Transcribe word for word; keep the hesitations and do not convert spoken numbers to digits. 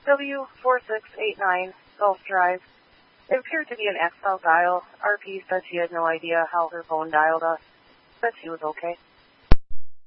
W four six eight nine, Gulf Drive. It appeared to be an X L dial. R P said she had no idea how her phone dialed us. Said she was okay.